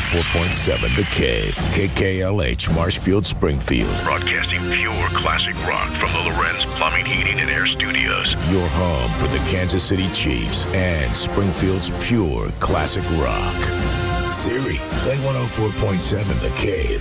104.7 The Cave, KKLH, Marshfield, Springfield. Broadcasting pure classic rock from the Lorenz Plumbing, Heating, and Air Studios. Your home for the Kansas City Chiefs and Springfield's pure classic rock. Siri, play 104.7 The Cave.